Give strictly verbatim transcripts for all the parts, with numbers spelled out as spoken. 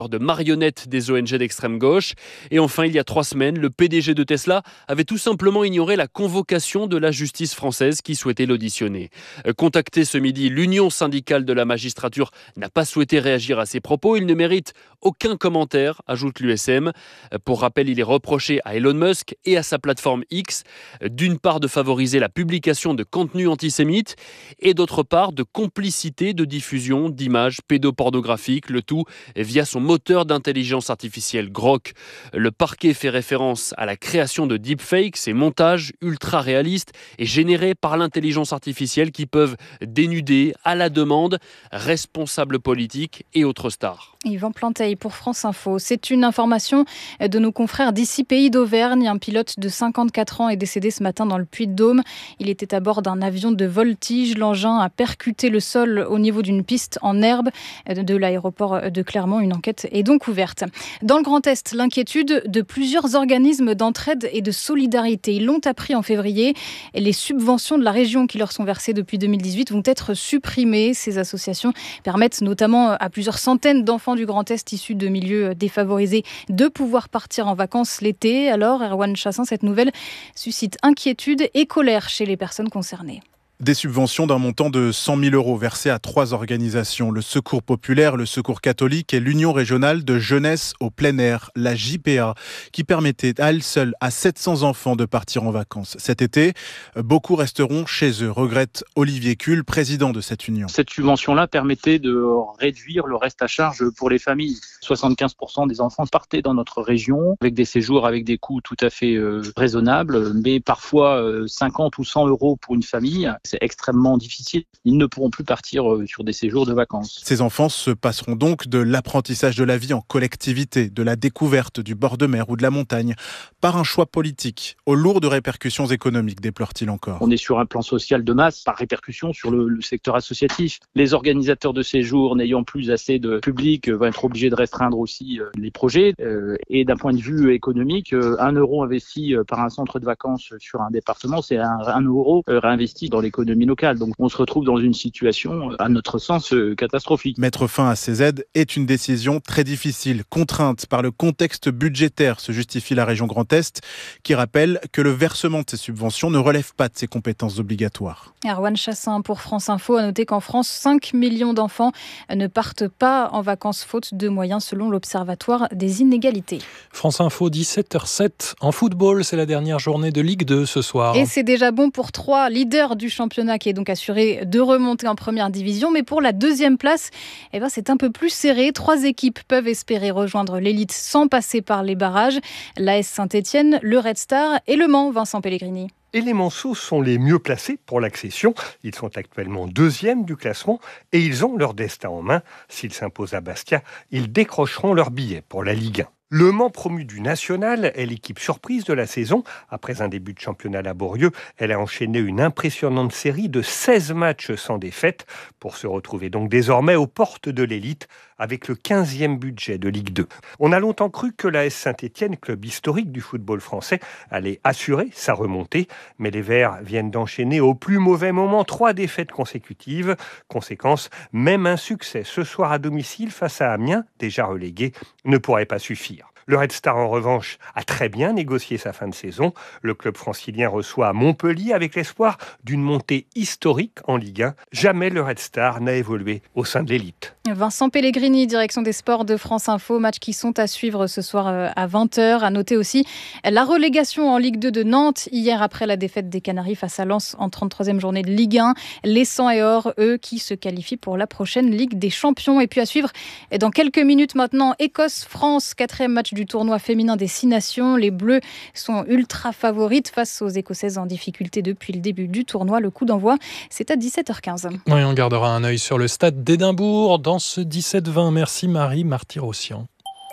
de marionnettes des O N G d'extrême gauche. Et enfin, il y a trois semaines, le P D G de Tesla avait tout simplement ignoré la convocation de la justice française qui souhaitait l'auditionner. Contacté ce midi, l'Union syndicale de la magistrature n'a pas souhaité réagir à ces propos. Il ne mérite aucun commentaire, ajoute l'U S M. Pour rappel, il est reproché à Elon Musk et à sa plateforme X, d'une part de favoriser la publication de contenus antisémites et d'autre part de complicité de diffusion d'images pédopornographiques, le tout via son moteur d'intelligence artificielle Grok. Le parquet fait référence à la création de deepfakes, ces montages ultra réalistes et générés par l'intelligence artificielle qui peuvent dénuder à la demande responsables politiques et autres stars. Yvan Planteil pour France Info. C'est une information de nos confrères d'ici Pays d'Auvergne. Un pilote de cinquante-quatre ans est décédé ce matin dans le Puy-de-Dôme. Il était à bord d'un avion de voltige. L'engin a percuté le sol au niveau d'une piste en herbe de l'aéroport de Clermont. Une enquête est donc ouverte. Dans le Grand Est, l'inquiétude de plusieurs organismes d'entraide et de solidarité. Ils l'ont appris en février. Les subventions de la région qui leur sont versées depuis deux mille dix-huit vont être supprimées. Ces associations permettent notamment à plusieurs centaines d'enfants du Grand Est issus de milieux défavorisés de pouvoir partir en vacances l'été. Alors, Erwan Chassin, cette nouvelle suscite inquiétude et colère chez les personnes concernées. Des subventions d'un montant de cent mille euros versées à trois organisations, le Secours populaire, le Secours catholique et l'Union régionale de jeunesse au plein air, la J P A, qui permettait à elle seule à sept cents enfants de partir en vacances. Cet été, beaucoup resteront chez eux, regrette Olivier Kuhl, président de cette union. Cette subvention-là permettait de réduire le reste à charge pour les familles. soixante-quinze pour cent des enfants partaient dans notre région avec des séjours avec des coûts tout à fait euh, raisonnables, mais parfois euh, cinquante ou cent euros pour une famille. C'est extrêmement difficile. Ils ne pourront plus partir sur des séjours de vacances. Ces enfants se passeront donc de l'apprentissage de la vie en collectivité, de la découverte du bord de mer ou de la montagne, par un choix politique, aux lourdes répercussions économiques, déplore-t-il encore. On est sur un plan social de masse, par répercussion sur le, le secteur associatif. Les organisateurs de séjours, n'ayant plus assez de public, vont être obligés de restreindre aussi les projets. Et d'un point de vue économique, un euro investi par un centre de vacances sur un département, c'est un, un euro réinvesti dans l'économie locale. Donc on se retrouve dans une situation, à notre sens, catastrophique. Mettre fin à ces aides est une décision très difficile, contrainte par le contexte budgétaire, se justifie la région Grand Est, qui rappelle que le versement de ces subventions ne relève pas de ses compétences obligatoires. Erwan Chassin pour France Info a noté qu'en France, cinq millions d'enfants ne partent pas en vacances faute de moyens selon l'Observatoire des inégalités. France Info, dix-sept heures zéro sept. En football, c'est la dernière journée de Ligue deux ce soir. Et c'est déjà bon pour trois leaders du championnat qui est donc assuré de remonter en première division. Mais pour la deuxième place, eh ben, c'est un peu plus serré. Trois équipes peuvent espérer rejoindre l'élite sans passer par les barrages. L'A S Saint-Etienne, le Red Star et le Mans, Vincent Pellegrini. Et les Manceaux sont les mieux placés pour l'accession. Ils sont actuellement deuxièmes du classement et ils ont leur destin en main. S'ils s'imposent à Bastia, ils décrocheront leur billet pour la Ligue un. Le Mans, promu du National, est l'équipe surprise de la saison. Après un début de championnat laborieux, elle a enchaîné une impressionnante série de seize matchs sans défaite pour se retrouver donc désormais aux portes de l'élite avec le quinzième budget de Ligue deux. On a longtemps cru que l'A S Saint-Etienne, club historique du football français, allait assurer sa remontée, mais les Verts viennent d'enchaîner au plus mauvais moment trois défaites consécutives. Conséquence, même un succès ce soir à domicile face à Amiens, déjà relégué, ne pourrait pas suffire. Le Red Star, en revanche, a très bien négocié sa fin de saison. Le club francilien reçoit Montpellier avec l'espoir d'une montée historique en Ligue un. Jamais le Red Star n'a évolué au sein de l'élite. Vincent Pellegrini, direction des sports de France Info. Matchs qui sont à suivre ce soir à vingt heures. À noter aussi la relégation en Ligue deux de Nantes hier après la défaite des Canaries face à Lens en trente-troisième journée de Ligue un. Les Sang et Or, eux, qui se qualifient pour la prochaine Ligue des Champions. Et puis à suivre dans quelques minutes maintenant, Écosse-France, quatrième match du tournoi féminin des Six Nations. Les Bleus sont ultra favorites face aux Écossaises en difficulté depuis le début du tournoi. Le coup d'envoi, c'est à dix-sept heures quinze. Oui, on gardera un œil sur le stade d'Édimbourg dans ce dix-sept vingt. Merci Marie Martyrossian.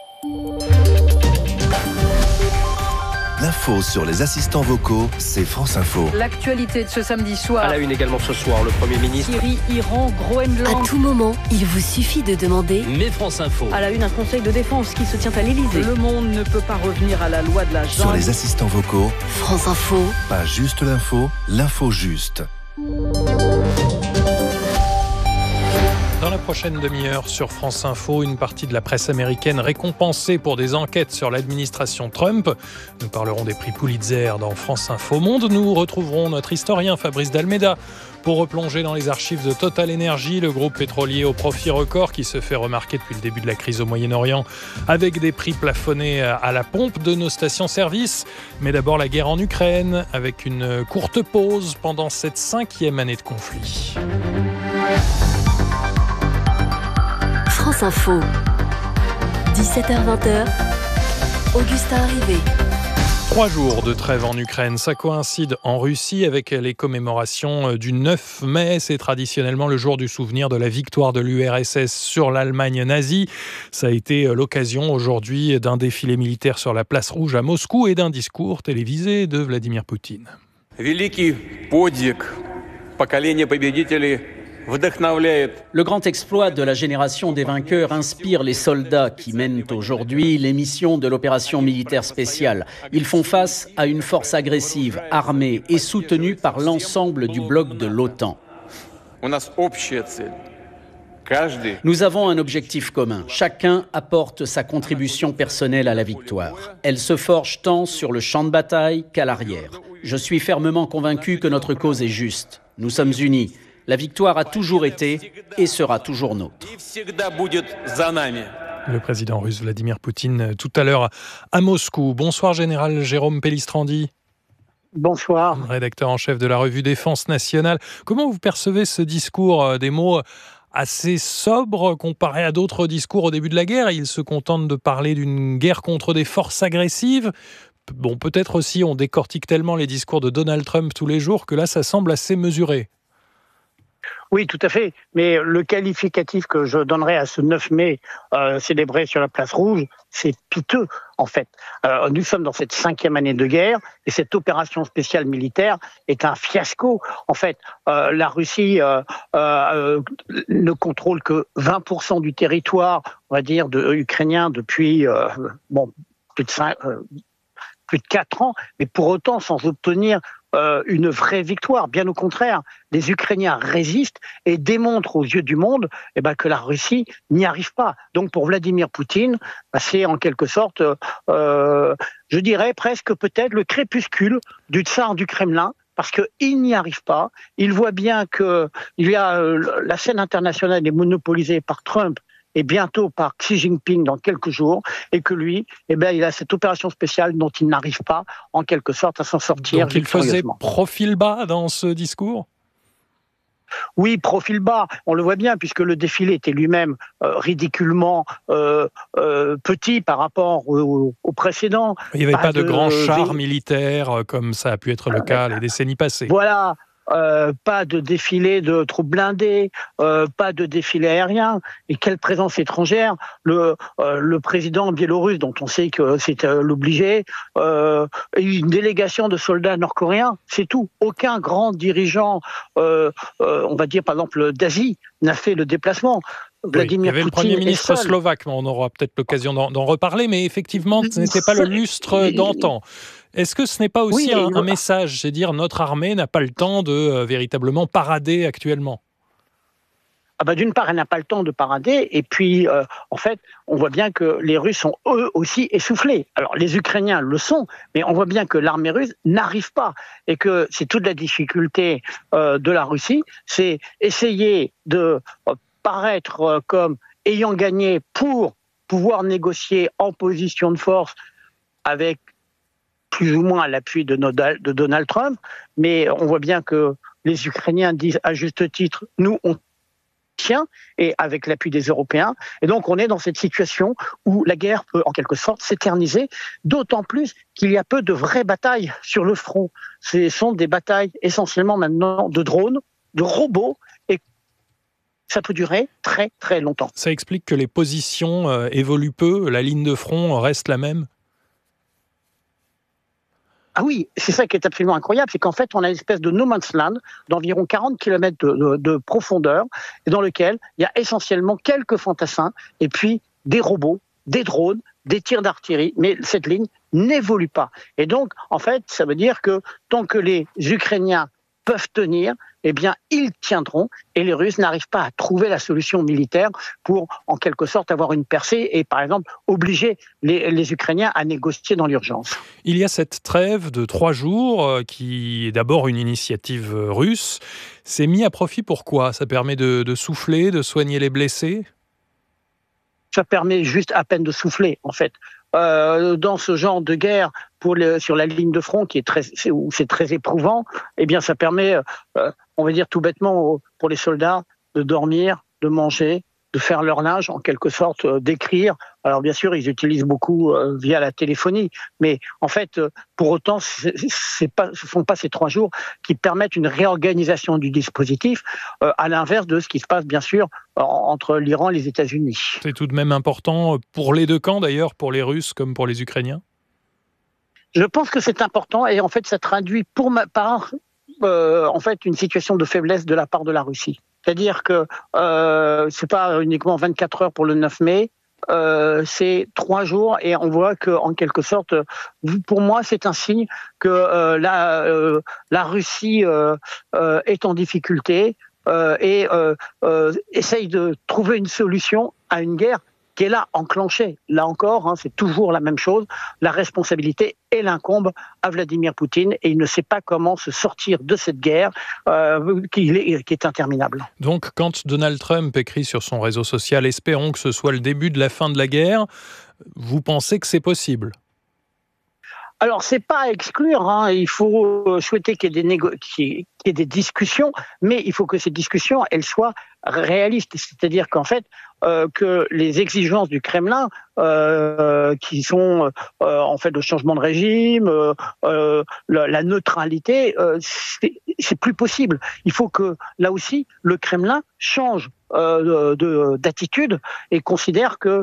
L'info sur les assistants vocaux, c'est France Info. L'actualité de ce samedi soir. À la une également ce soir, le Premier ministre. Syrie, Iran, Groenland. À tout moment, il vous suffit de demander. Mais France Info. À la une, un conseil de défense qui se tient à l'Élysée. Le monde ne peut pas revenir à la loi de la jungle. Sur les assistants vocaux, France Info. Pas juste l'info, l'info juste. Dans dans la prochaine demi-heure sur France Info, une partie de la presse américaine récompensée pour des enquêtes sur l'administration Trump. Nous parlerons des prix Pulitzer dans France Info Monde. Nous retrouverons notre historien Fabrice Dalméda pour replonger dans les archives de Total Energy, le groupe pétrolier au profit record qui se fait remarquer depuis le début de la crise au Moyen-Orient avec des prix plafonnés à la pompe de nos stations-service. Mais d'abord la guerre en Ukraine avec une courte pause pendant cette cinquième année de conflit. France Info, dix-sept heures vingt, Augustin Arrivé. Trois jours de trêve en Ukraine, ça coïncide en Russie avec les commémorations du neuf mai. C'est traditionnellement le jour du souvenir de la victoire de l'U R S S sur l'Allemagne nazie. Ça a été l'occasion aujourd'hui d'un défilé militaire sur la place Rouge à Moscou et d'un discours télévisé de Vladimir Poutine. Великий подвиг поколения победителей вдохновляет. Le grand exploit de la génération des vainqueurs inspire les soldats qui mènent aujourd'hui les missions de l'opération militaire spéciale. Ils font face à une force agressive, armée et soutenue par l'ensemble du bloc de l'OTAN. У нас общая цель. Каждый. Nous avons un objectif commun. Chacun apporte sa contribution personnelle à la victoire. Elle se forge tant sur le champ de bataille qu'à l'arrière. Je suis fermement convaincu que notre cause est juste. Nous sommes unis. La victoire a toujours été et sera toujours nôtre. Le président russe Vladimir Poutine tout à l'heure à Moscou. Bonsoir général Jérôme Pellistrandi. Bonsoir. Rédacteur en chef de la revue Défense nationale. Comment vous percevez ce discours, des mots assez sobres comparé à d'autres discours au début de la guerre? Il se contente de parler d'une guerre contre des forces agressives. Bon, peut-être aussi on décortique tellement les discours de Donald Trump tous les jours que là ça semble assez mesuré. Oui, tout à fait. Mais le qualificatif que je donnerais à ce neuf mai euh, célébré sur la place Rouge, c'est piteux, en fait. Euh, nous sommes dans cette cinquième année de guerre et cette opération spéciale militaire est un fiasco. En fait, euh, la Russie euh, euh, ne contrôle que vingt pour cent du territoire, on va dire, de, ukrainien depuis euh, bon, plus de cinq, euh, plus de quatre ans, mais pour autant sans obtenir euh, une vraie victoire. Bien au contraire, les Ukrainiens résistent et démontrent aux yeux du monde eh ben, que la Russie n'y arrive pas. Donc pour Vladimir Poutine, bah, c'est en quelque sorte, euh, je dirais presque peut-être le crépuscule du tsar du Kremlin, parce qu'il n'y arrive pas. Il voit bien que il y a, euh, la scène internationale est monopolisée par Trump et bientôt par Xi Jinping dans quelques jours, et que lui, eh ben, il a cette opération spéciale dont il n'arrive pas, en quelque sorte, à s'en sortir. Donc il faisait profil bas dans ce discours ? Oui, profil bas, on le voit bien, puisque le défilé était lui-même euh, ridiculement euh, euh, petit par rapport au, au précédent. Il n'y avait pas, pas de, de grands chars euh, militaires, comme ça a pu être le cas euh, les décennies passées. Voilà. Euh, pas de défilé de troupes blindées, euh, pas de défilé aérien. Et quelle présence étrangère. Le, euh, le président biélorusse, dont on sait que c'est euh, l'obligé, euh, une délégation de soldats nord-coréens, c'est tout. Aucun grand dirigeant, euh, euh, on va dire par exemple d'Asie, n'a fait le déplacement. oui, il y Vladimir avait Poutine le Premier ministre seul. slovaque, on aura peut-être l'occasion d'en, d'en reparler, mais effectivement, ce n'était pas le lustre d'antan. Est-ce que ce n'est pas aussi oui, un, un message, c'est dire notre armée n'a pas le temps de euh, véritablement parader actuellement ? Ah bah d'une part, elle n'a pas le temps de parader, et puis euh, en fait, on voit bien que les Russes sont eux aussi essoufflés. Alors les Ukrainiens le sont, mais on voit bien que l'armée russe n'arrive pas, et que c'est toute la difficulté euh, de la Russie, c'est essayer de euh, paraître euh, comme ayant gagné pour pouvoir négocier en position de force avec plus ou moins à l'appui de, de Donald Trump, mais on voit bien que les Ukrainiens disent à juste titre, nous on tient, et avec l'appui des Européens, et donc on est dans cette situation où la guerre peut en quelque sorte s'éterniser, d'autant plus qu'il y a peu de vraies batailles sur le front. Ce sont des batailles essentiellement maintenant de drones, de robots, et ça peut durer très très longtemps. Ça explique que les positions euh, évoluent peu, la ligne de front reste la même ? Ah oui, c'est ça qui est absolument incroyable, c'est qu'en fait, on a une espèce de no man's land d'environ quarante kilomètres de, de, de profondeur, et dans lequel il y a essentiellement quelques fantassins, et puis des robots, des drones, des tirs d'artillerie, mais cette ligne n'évolue pas. Et donc, en fait, ça veut dire que tant que les Ukrainiens peuvent tenir, eh bien, ils tiendront et les Russes n'arrivent pas à trouver la solution militaire pour, en quelque sorte, avoir une percée et, par exemple, obliger les, les Ukrainiens à négocier dans l'urgence. Il y a cette trêve de trois jours euh, qui est d'abord une initiative russe. C'est mis à profit pourquoi ? Ça permet de, de souffler, de soigner les blessés ? Ça permet juste à peine de souffler, en fait. Euh, dans ce genre de guerre pour le, sur la ligne de front qui est très, c'est, où c'est très éprouvant, eh bien ça permet, euh, on va dire tout bêtement, pour les soldats de dormir, de manger, de faire leur linge, en quelque sorte, euh, d'écrire. Alors bien sûr, ils utilisent beaucoup euh, via la téléphonie, mais en fait, euh, pour autant, c'est, c'est pas, ce ne sont pas ces trois jours qui permettent une réorganisation du dispositif, euh, à l'inverse de ce qui se passe bien sûr en, entre l'Iran et les États-Unis. C'est tout de même important pour les deux camps d'ailleurs, pour les Russes comme pour les Ukrainiens. Je pense que c'est important et en fait, ça traduit pour ma part euh, en fait une situation de faiblesse de la part de la Russie. C'est-à-dire que euh, c'est pas uniquement vingt-quatre heures pour le neuf mai, euh, c'est trois jours et on voit que en quelque sorte, pour moi, c'est un signe que euh, la, euh, la Russie euh, euh, est en difficulté euh, et euh, euh, essaye de trouver une solution à une guerre qui est là enclenchée. Là encore, hein, c'est toujours la même chose. La responsabilité, elle incombe à Vladimir Poutine et il ne sait pas comment se sortir de cette guerre euh, qui, est, qui est interminable. Donc, quand Donald Trump écrit sur son réseau social « Espérons que ce soit le début de la fin de la guerre », vous pensez que c'est possible ? Alors, c'est pas à exclure, hein. Il faut souhaiter qu'il y ait des négo- qu'il y ait des discussions, mais il faut que ces discussions, elles soient réalistes. C'est-à-dire qu'en fait, euh, que les exigences du Kremlin, euh, qui sont euh, en fait le changement de régime, euh, euh, la, la neutralité, euh, c'est, c'est plus possible. Il faut que, là aussi, le Kremlin change euh, de, d'attitude et considère que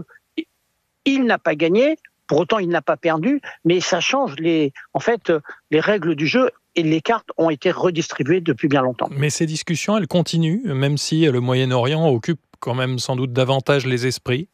il n'a pas gagné. Pour autant, il n'a pas perdu, mais ça change les, en fait, les règles du jeu et les cartes ont été redistribuées depuis bien longtemps. Mais ces discussions, elles continuent, même si le Moyen-Orient occupe quand même sans doute davantage les esprits.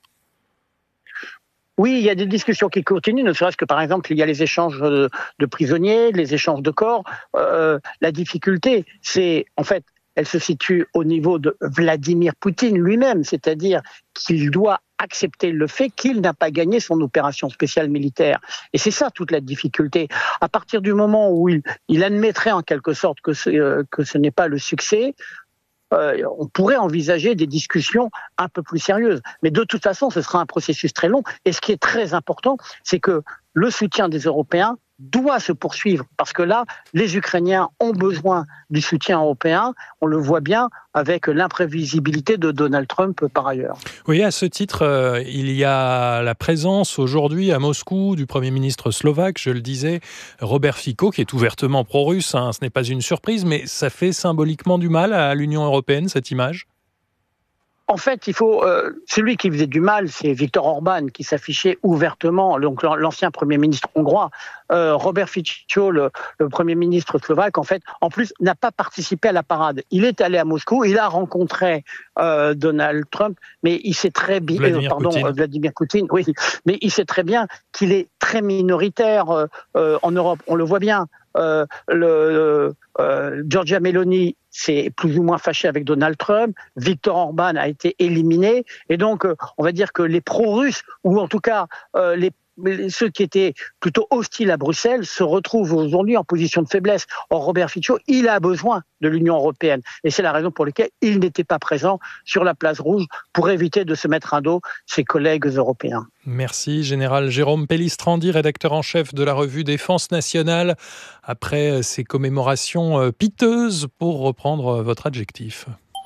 Oui, il y a des discussions qui continuent, ne serait-ce que par exemple, il y a les échanges de prisonniers, les échanges de corps. Euh, la difficulté, c'est en fait, elle se situe au niveau de Vladimir Poutine lui-même, c'est-à-dire qu'il doit accepter le fait qu'il n'a pas gagné son opération spéciale militaire. Et c'est ça toute la difficulté. À partir du moment où il, il admettrait en quelque sorte que ce, euh, que ce n'est pas le succès, euh, on pourrait envisager des discussions un peu plus sérieuses. Mais de toute façon, ce sera un processus très long. Et ce qui est très important, c'est que le soutien des Européens doit se poursuivre parce que là, les Ukrainiens ont besoin du soutien européen. On le voit bien avec l'imprévisibilité de Donald Trump par ailleurs. Oui, à ce titre, euh, il y a la présence aujourd'hui à Moscou du Premier ministre slovaque, je le disais, Robert Fico, qui est ouvertement pro-russe. Hein, ce n'est pas une surprise, mais ça fait symboliquement du mal à l'Union européenne, cette image ? En fait, il faut euh, celui qui faisait du mal, c'est Viktor Orban qui s'affichait ouvertement, donc l'ancien Premier ministre hongrois. Euh, Robert Fico, le, le Premier ministre slovaque, en fait, en plus, n'a pas participé à la parade. Il est allé à Moscou, il a rencontré euh, Donald Trump, mais il sait très bien, Vladimir pardon, Poutine. Euh, Vladimir Poutine, oui, mais il sait très bien qu'il est très minoritaire euh, euh, en Europe. On le voit bien. Euh, le, euh, Giorgia Meloni s'est plus ou moins fâché avec Donald Trump, Viktor Orban a été éliminé, et donc euh, on va dire que les pro-russes, ou en tout cas euh, les ceux qui étaient plutôt hostiles à Bruxelles se retrouvent aujourd'hui en position de faiblesse. Or, Robert Fico, il a besoin de l'Union européenne. Et c'est la raison pour laquelle il n'était pas présent sur la place rouge pour éviter de se mettre à dos ses collègues européens. Merci, Général Jérôme Pellistrandi, rédacteur en chef de la revue Défense nationale. Après ces commémorations piteuses, pour reprendre votre adjectif.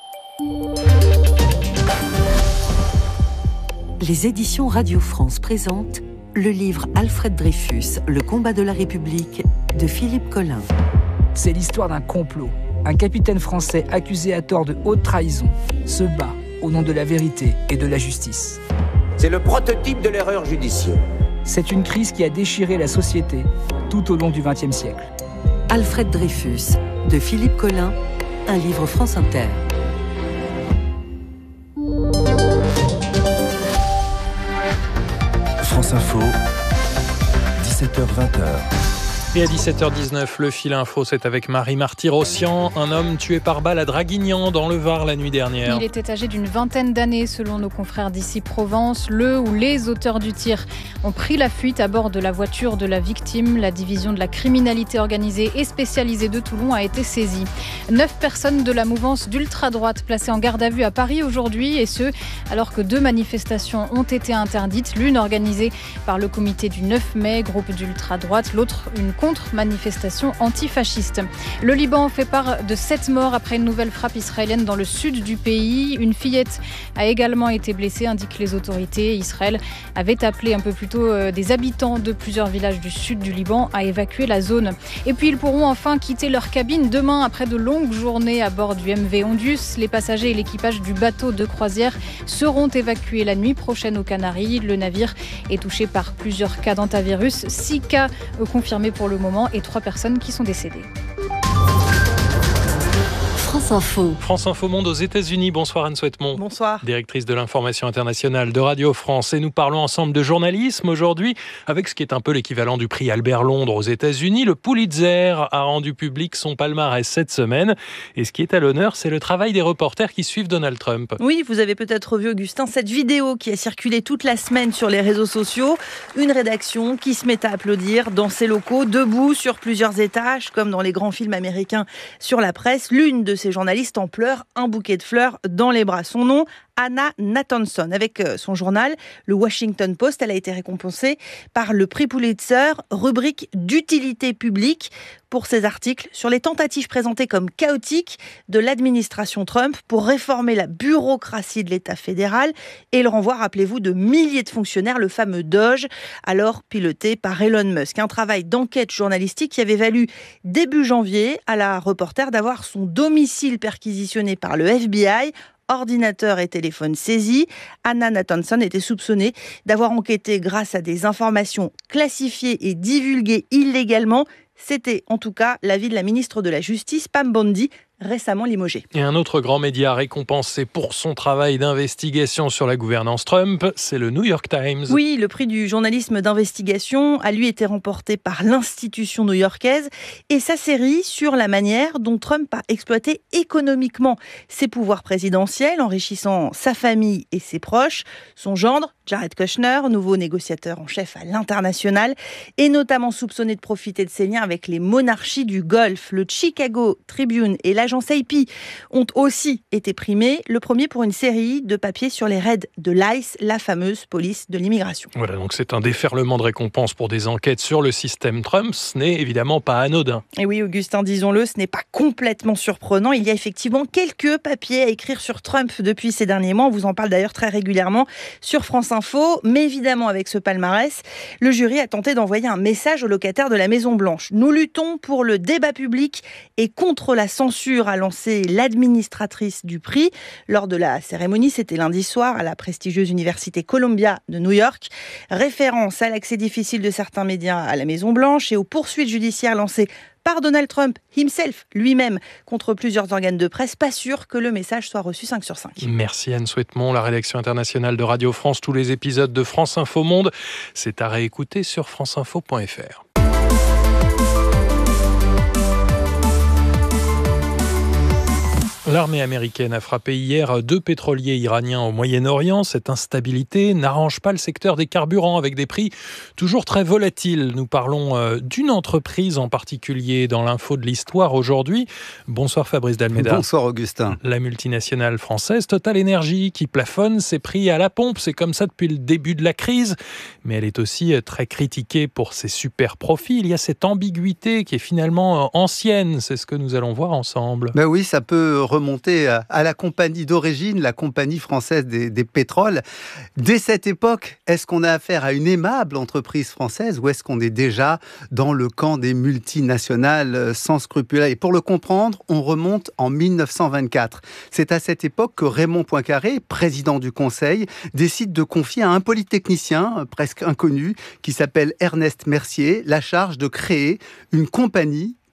Les éditions Radio France présentent le livre Alfred Dreyfus, Le combat de la République, de Philippe Collin. C'est l'histoire d'un complot. Un capitaine français accusé à tort de haute trahison se bat au nom de la vérité et de la justice. C'est le prototype de l'erreur judiciaire. C'est une crise qui a déchiré la société tout au long du vingtième siècle. Alfred Dreyfus, de Philippe Collin, un livre France Inter. France Info, dix-sept heures vingt. Et à dix-sept heures dix-neuf, le fil info, c'est avec Marie Marty-Rossian, un homme tué par balle à Draguignan, dans le Var, la nuit dernière. Il était âgé d'une vingtaine d'années, selon nos confrères d'ici Provence. Le ou les auteurs du tir ont pris la fuite à bord de la voiture de la victime. La division de la criminalité organisée et spécialisée de Toulon a été saisie. Neuf personnes de la mouvance d'ultra-droite placées en garde à vue à Paris aujourd'hui, et ce, alors que deux manifestations ont été interdites. L'une organisée par le comité du neuf mai, groupe d'ultra-droite, l'autre une contre-manifestation antifasciste. Le Liban fait part de sept morts après une nouvelle frappe israélienne dans le sud du pays. Une fillette a également été blessée, indiquent les autorités. Israël avait appelé un peu plus tôt des habitants de plusieurs villages du sud du Liban à évacuer la zone. Et puis ils pourront enfin quitter leur cabine demain après de longues journées à bord du M V Ondius. Les passagers et l'équipage du bateau de croisière seront évacués la nuit prochaine aux Canaries. Le navire est touché par plusieurs cas d'hantavirus, six cas confirmés pour le moment et trois personnes qui sont décédées. France Info. France Info Monde aux États-Unis. Bonsoir Anne Souhaitemont. Bonsoir. Directrice de l'information internationale de Radio France. Et nous parlons ensemble de journalisme aujourd'hui avec ce qui est un peu l'équivalent du prix Albert Londres aux États-Unis. Le Pulitzer a rendu public son palmarès cette semaine. Et ce qui est à l'honneur, c'est le travail des reporters qui suivent Donald Trump. Oui, vous avez peut-être vu, Augustin, cette vidéo qui a circulé toute la semaine sur les réseaux sociaux. Une rédaction qui se met à applaudir dans ses locaux, debout sur plusieurs étages, comme dans les grands films américains sur la presse. L'une de ces journalistes en pleurs, un bouquet de fleurs dans les bras. Son nom, Anna Nathanson. Avec son journal, le Washington Post, elle a été récompensée par le prix Pulitzer, rubrique d'utilité publique, pour ses articles sur les tentatives présentées comme chaotiques de l'administration Trump pour réformer la bureaucratie de l'État fédéral et le renvoi, rappelez-vous, de milliers de fonctionnaires, le fameux Doge, alors piloté par Elon Musk. Un travail d'enquête journalistique qui avait valu début janvier à la reporter d'avoir son domicile perquisitionné par le F B I. Ordinateur et téléphone saisis. Anna Nathanson était soupçonnée d'avoir enquêté grâce à des informations classifiées et divulguées illégalement. C'était en tout cas l'avis de la ministre de la Justice, Pam Bondi, récemment limogée. Et un autre grand média récompensé pour son travail d'investigation sur la gouvernance Trump, c'est le New York Times. Oui, le prix du journalisme d'investigation a lui été remporté par l'institution new-yorkaise et sa série sur la manière dont Trump a exploité économiquement ses pouvoirs présidentiels, enrichissant sa famille et ses proches. Son gendre, Jared Kushner, nouveau négociateur en chef à l'international, est notamment soupçonné de profiter de ses liens avec les monarchies du Golfe. Le Chicago Tribune et l'agence A P ont aussi été primés, le premier pour une série de papiers sur les raids de l'I C E, la fameuse police de l'immigration. Voilà, donc c'est un déferlement de récompenses pour des enquêtes sur le système Trump. Ce n'est évidemment pas anodin. Et oui, Augustin, disons-le, ce n'est pas complètement surprenant. Il y a effectivement quelques papiers à écrire sur Trump depuis ces derniers mois. On vous en parle d'ailleurs très régulièrement sur France Info. Mais évidemment, avec ce palmarès, le jury a tenté d'envoyer un message aux locataires de la Maison-Blanche. Nous luttons pour le débat public et contre la censure, a lancé l'administratrice du prix. Lors de la cérémonie, c'était lundi soir, à la prestigieuse université Columbia de New York. Référence à l'accès difficile de certains médias à la Maison-Blanche et aux poursuites judiciaires lancées par Donald Trump himself, lui-même, contre plusieurs organes de presse. Pas sûr que le message soit reçu cinq sur cinq. Merci Anne Souhaitemont, la rédaction internationale de Radio France. Tous les épisodes de France Info Monde, c'est à réécouter sur franceinfo point f r. L'armée américaine a frappé hier deux pétroliers iraniens au Moyen-Orient. Cette instabilité n'arrange pas le secteur des carburants avec des prix toujours très volatiles. Nous parlons d'une entreprise en particulier dans l'info de l'histoire aujourd'hui. Bonsoir Fabrice Dalméda. Bonsoir Augustin. La multinationale française Total Energy qui plafonne ses prix à la pompe. C'est comme ça depuis le début de la crise. Mais elle est aussi très critiquée pour ses super profits. Il y a cette ambiguïté qui est finalement ancienne. C'est ce que nous allons voir ensemble. Ben oui, ça peut remonter à la compagnie d'origine, la compagnie française des, des pétroles. Dès cette époque, est-ce qu'on a affaire à une aimable entreprise française ou est-ce qu'on est déjà dans le camp des multinationales sans scrupules? Et pour le comprendre, on remonte en mille neuf cent vingt-quatre. C'est à cette époque que Raymond Poincaré, président du Conseil, décide de confier à un polytechnicien presque inconnu qui s'appelle Ernest Mercier la charge de créer une compagnie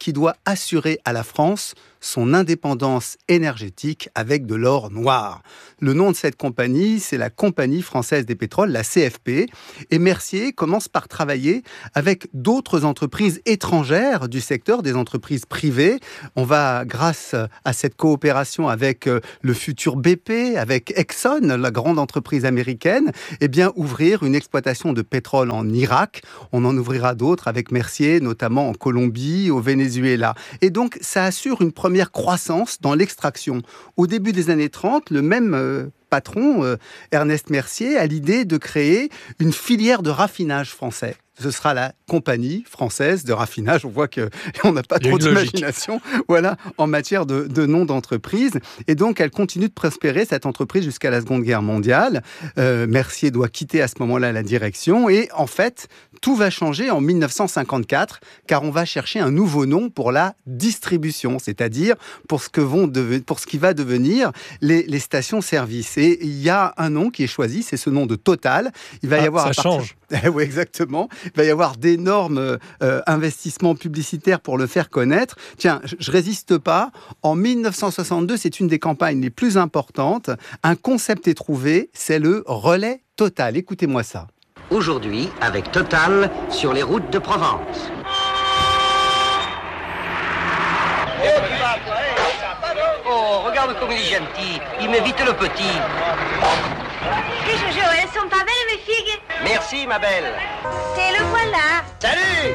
qui doit assurer à la France son indépendance énergétique avec de l'or noir. Le nom de cette compagnie, c'est la Compagnie française des pétroles, la C F P. Et Mercier commence par travailler avec d'autres entreprises étrangères du secteur, des entreprises privées. On va, grâce à cette coopération avec le futur B P, avec Exxon, la grande entreprise américaine, eh bien, ouvrir une exploitation de pétrole en Irak. On en ouvrira d'autres avec Mercier, notamment en Colombie, au Venezuela. Et donc, ça assure une première croissance dans l'extraction. Au début des années trente, le même euh, patron, euh, Ernest Mercier, a l'idée de créer une filière de raffinage français. Ce sera la Compagnie française de raffinage. On voit qu'on n'a pas trop d'imagination voilà, en matière de, de nom d'entreprise. Et donc, elle continue de prospérer, cette entreprise, jusqu'à la Seconde Guerre mondiale. Euh, Mercier doit quitter à ce moment-là la direction. Et en fait, tout va changer en mille neuf cent cinquante-quatre, car on va chercher un nouveau nom pour la distribution, c'est-à-dire pour ce, que vont deven- pour ce qui va devenir les, les stations-service. Et il y a un nom qui est choisi, c'est ce nom de Total. Il va y ah, avoir ça à partir... change. Oui, exactement. Il va y avoir d'énormes euh, investissements publicitaires pour le faire connaître. Tiens, je ne résiste pas. En mille neuf cent soixante-deux, c'est une des campagnes les plus importantes. Un concept est trouvé, c'est le relais Total. Écoutez-moi ça. Aujourd'hui, avec Total, sur les routes de Provence. Oh, regarde comme il est gentil. Il m'évite le petit. Et Jojo, elles sont pas belles mes figues? Merci ma belle. Et le voilà. Salut.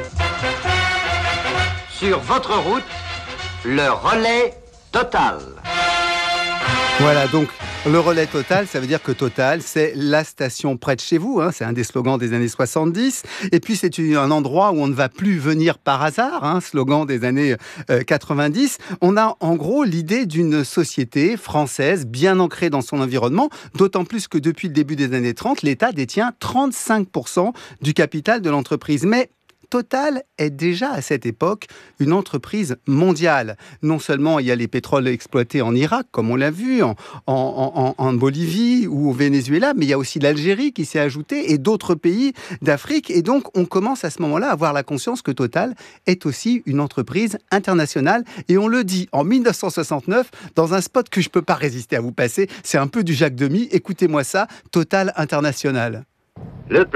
Sur votre route, le relais Total. Voilà, donc le relais Total, ça veut dire que Total, c'est la station près de chez vous. Hein, c'est un des slogans des années soixante-dix. Et puis, c'est un endroit où on ne va plus venir par hasard, hein, slogan des années euh, quatre-vingt-dix. On a en gros l'idée d'une société française bien ancrée dans son environnement, d'autant plus que depuis le début des années trente, l'État détient trente-cinq pour cent du capital de l'entreprise. Mais Total est déjà à cette époque une entreprise mondiale. Non seulement il y a les pétroles exploités en Irak, comme on l'a vu, en, en, en, en Bolivie ou au Venezuela, mais il y a aussi l'Algérie qui s'est ajoutée et d'autres pays d'Afrique. Et donc, on commence à ce moment-là à avoir la conscience que Total est aussi une entreprise internationale. Et on le dit en mille neuf cent soixante-neuf dans un spot que je ne peux pas résister à vous passer. C'est un peu du Jacques Demy. Écoutez-moi ça, Total International. Le